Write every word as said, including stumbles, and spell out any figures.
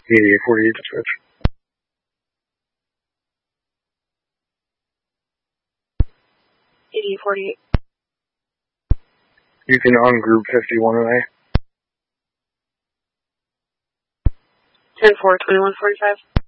eighty-eight forty-eight dispatch. eighty-eight forty-eight. You can ungroup fifty-one and A. ten four twenty-one forty-five.